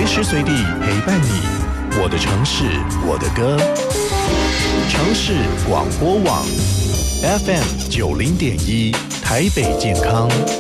时随地陪伴你，我的城市，我的歌。城市广播网 FM 90.1，台北健康。